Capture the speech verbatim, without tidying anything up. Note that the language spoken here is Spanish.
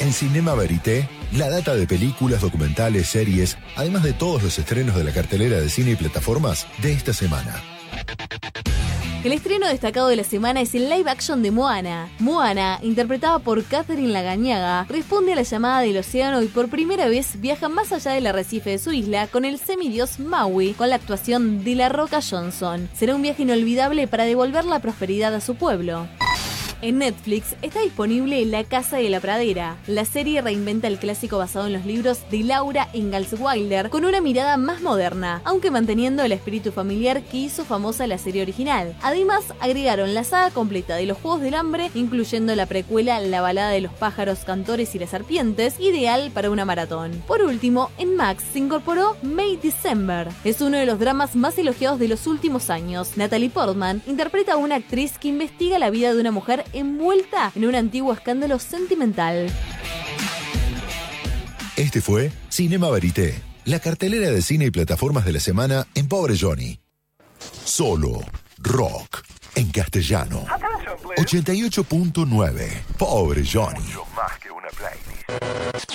En Cinema Verité, la data de películas, documentales, series, además de todos los estrenos de la cartelera de cine y plataformas de esta semana. El estreno destacado de la semana es el live action de Moana. Moana, interpretada por Catherine Lagañaga, responde a la llamada del océano y por primera vez viaja más allá del arrecife de su isla con el semidios Maui, con la actuación de La Roca Johnson. Será un viaje inolvidable para devolver la prosperidad a su pueblo. En Netflix está disponible La Casa de la Pradera. La serie reinventa el clásico basado en los libros de Laura Ingalls Wilder con una mirada más moderna, aunque manteniendo el espíritu familiar que hizo famosa la serie original. Además, agregaron la saga completa de los Juegos del Hambre, incluyendo la precuela La Balada de los Pájaros, Cantores y las Serpientes, ideal para una maratón. Por último, en Max se incorporó May December. Es uno de los dramas más elogiados de los últimos años. Natalie Portman interpreta a una actriz que investiga la vida de una mujer envuelta en un antiguo escándalo sentimental. Este fue Cinema Verité, la cartelera de cine y plataformas de la semana en Pobre Johnny. Solo rock en castellano. ochenta y ocho punto nueve. Pobre Johnny.